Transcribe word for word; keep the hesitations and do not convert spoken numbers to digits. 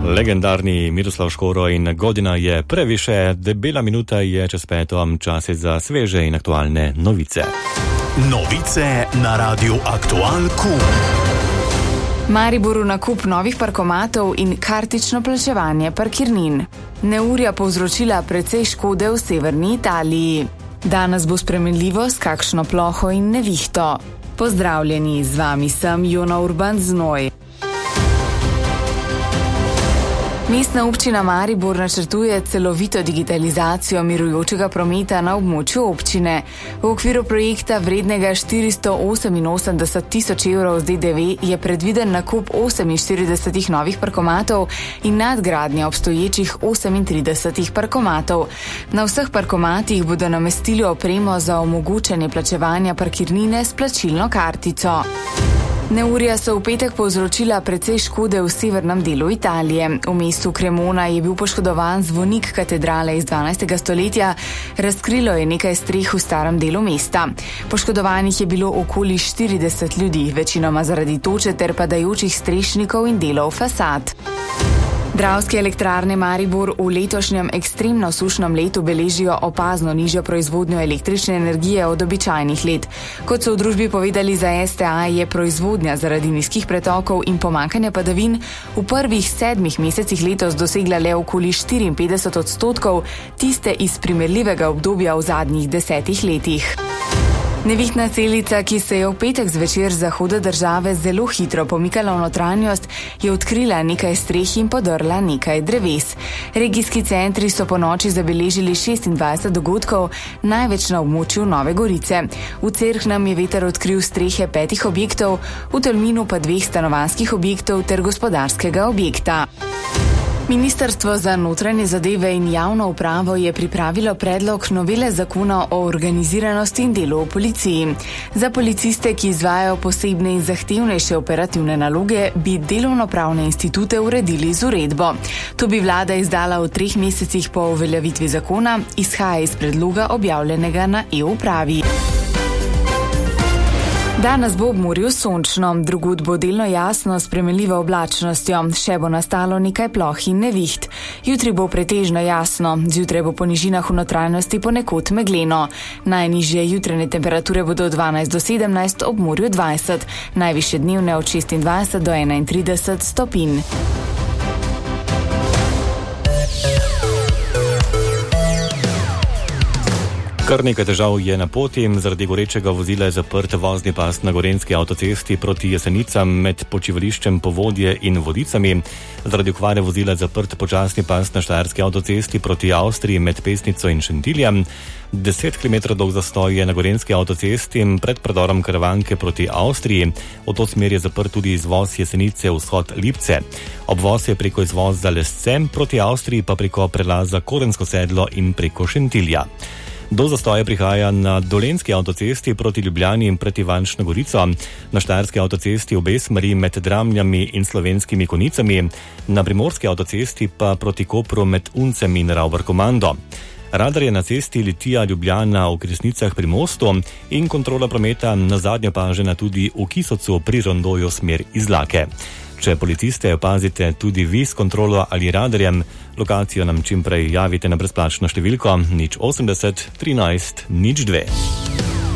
Legendarni Miroslav Škoro in godina je previše, debela minuta je čez peto, čas je za sveže in aktualne novice. Novice na Radiu Aktual Q. Mariboru nakup novih parkomatov in kartično plačevanje parkirnin. Neurja povzročila precej škode v severni Italiji. Danes bo spremenljivo s kakšno ploho in nevihto. Pozdravljeni, z vami sem Jona Urban Znoj. Mestna občina Maribor načrtuje celovito digitalizacijo mirujočega prometa na območju občine. V okviru projekta vrednega štiristo oseminosemdeset tisoč evrov z D D V je predviden nakup oseminštiridesetih novih parkomatov in nadgradnja obstoječih osemintridesetih parkomatov. Na vseh parkomatih bodo namestili opremo za omogočanje plačevanja parkirnine s plačilno kartico. Neurja so v petek povzročila precej škode v severnem delu Italije. V mestu Cremona je bil poškodovan zvonik katedrale iz dvanajstega stoletja, razkrilo je nekaj streh v starem delu mesta. Poškodovanih je bilo okoli štirideset ljudi, večinoma zaradi toče ter padajočih strešnikov in delov fasad. Dravske elektrarne Maribor v letošnjem ekstremno sušnem letu beležijo opazno nižjo proizvodnjo električne energije od običajnih let. Kot so v družbi povedali za S T A, je proizvodnja zaradi nizkih pretokov in pomanjkanja padavin v prvih sedmih mesecih letos dosegla le okoli štiriinpetdeset odstotkov tiste iz primerljivega obdobja v zadnjih desetih letih. Nevihtna celica, ki se je v petek zvečer z zahoda države zelo hitro pomikala v notranjost, je odkrila nekaj streh in podrla nekaj dreves. Regijski centri so po noči zabeležili šestindvajset dogodkov, največ na območju Nove Gorice. V Cerknem je veter odkril strehe petih objektov, v Tolminu pa dveh stanovanjskih objektov ter gospodarskega objekta. Ministrstvo za notranje zadeve in javno upravo je pripravilo predlog novele zakona o organiziranosti in delu v policiji. Za policiste, ki izvajajo posebne in zahtevnejše operativne naloge, bi delovnopravne institute uredili z uredbo. To bi vlada izdala v treh mesecih po uveljavitvi zakona, izhaja iz predloga objavljenega na e-upravi. Danes bo ob morju sončno, drugod bo delno jasno s spremenljivo oblačnostjo, še bo nastalo nekaj ploh in neviht. Jutri bo pretežno jasno, zjutraj bo po nižinah v notranjosti ponekod megleno. Najnižje jutranje temperature bodo od dvanajst do sedemnajst, ob morju dvajset, najvišje dnevne od šestindvajset do enaintrideset stopinj. Kar nekaj težav je na poti, zaradi gorečega vozila je zaprt vozni pas na Gorenjski avtocesti proti Jesenicam med počivališčem Povodje in Vodicami. Zaradi okvare vozila je zaprt počasni pas na Štajerski avtocesti proti Avstriji med Pesnico in Šentiljem. deset kilometrov dolg zastoj je na Gorenjski avtocesti pred predorom Karavanke proti Avstriji. V to smer je zaprt tudi izvoz Jesenice vzhod Lipce. Obvoz je preko izvoza Lesce proti Avstriji pa preko prelaza Korensko sedlo in preko Šentilja. Do zastoja prihaja na Dolenjski avtocesti proti Ljubljani in pred Ivančno Gorico, na Štajerski avtocesti obe smeri med Dramljami in Slovenskimi Konicami, na Primorski avtocesti pa proti Kopru med Uncem in Ravbarkomando. Radar je na cesti Litija-Ljubljana v Kresnicah pri mostu in kontrola prometa nazadnje opažena tudi v Kisocu pri rondoju smer Izlake. Če policiste opazite tudi vi s kontrolo ali radarjem, lokacijo nam čimprej javite na brezplačno številko nič osemdeset trinajst nič dve.